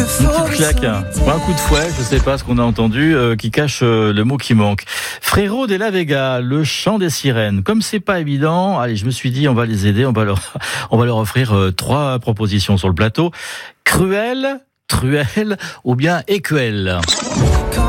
petite claque, ou un coup de fouet, je sais pas ce qu'on a entendu, qui cache le mot qui manque. Frérot de la Vega, le chant des sirènes. Comme c'est pas évident, allez, je me suis dit, on va les aider, on va leur offrir 3 propositions sur le plateau. Cruel, Truel ou bien Écuelle.